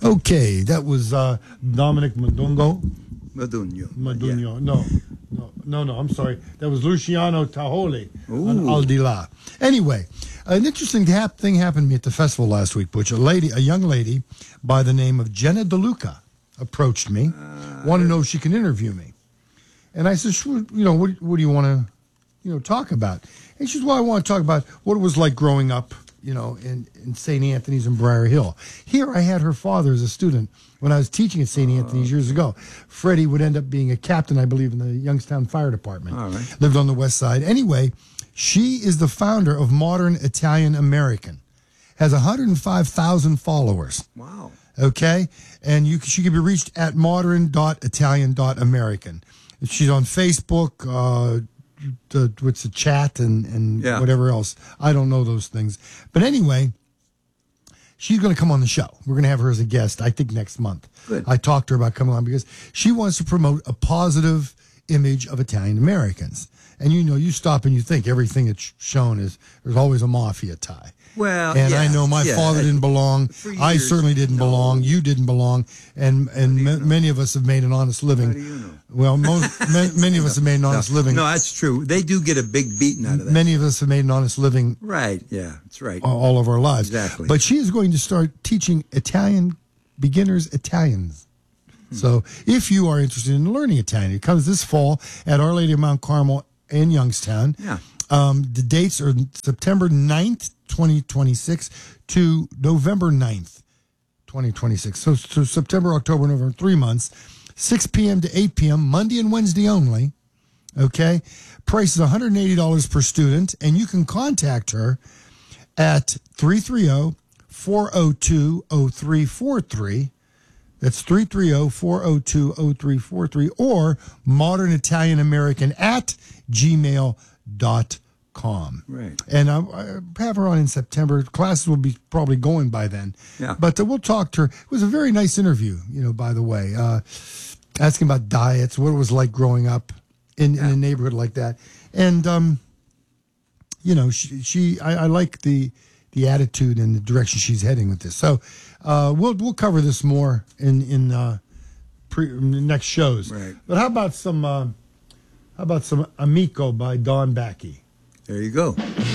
Okay, that was Dominic Madungo. Madunio. No, I'm sorry. That was Luciano Tajoli on Al Di La. Anyway, an interesting thing happened to me at the festival last week, Butch. A young lady by the name of Jenna DeLuca approached me, wanted to know if she can interview me. And I said, sure, what do you want to, talk about? And she said, well, I want to talk about what it was like growing up, in St. Anthony's and Briar Hill. Here I had her father as a student when I was teaching at St. Anthony's years ago. Freddie would end up being a captain, I believe, in the Youngstown Fire Department. All right. Lived on the west side. Anyway, she is the founder of Modern Italian American. Has 105,000 followers. Wow. Okay? And she can be reached at modern.italian.american. She's on Facebook, what's the chat and whatever else. I don't know those things. But anyway, she's going to come on the show. We're going to have her as a guest, I think, next month. Good. I talked to her about coming on because she wants to promote a positive image of Italian Americans. And you stop and you think everything that's shown there's always a mafia tie. Well, and I know my father didn't belong. I certainly didn't belong. You didn't belong. And many of us have made an honest living. How do you know? Well, many of us have made an honest living. No, that's true. They do get a big beating out of that. Many of us have made an honest living. Right, yeah, that's right. All of our lives. Exactly. But she is going to start teaching beginners Italians. So if you are interested in learning Italian, it comes this fall at Our Lady of Mount Carmel in Youngstown. Yeah. The dates are September 9th, 2026 to November 9th, 2026. So September, October, November, 3 months, 6 p.m. to 8 p.m., Monday and Wednesday only. Okay? Price is $180 per student, and you can contact her at 330-402-0343. That's 330-402-0343 or modernitalianamerican@gmail.com. Right. And I have her on in September. Classes will be probably going by then. Yeah. But we'll talk to her. It was a very nice interview, by the way. Asking about diets, what it was like growing up in a neighborhood like that. And, I like the attitude and the direction she's heading with this. So we'll cover this more in next shows. Right. But how about some Amico by Don Backey? There you go.